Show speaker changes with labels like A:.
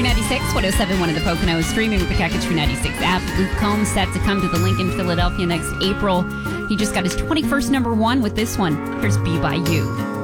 A: Country 96, 107.1 in the Poconos, streaming with the Cat Country 96 app. Luke Combs set to come to the Lincoln, Philadelphia next April. He just got his 21st number one with this one. Here's Be By You.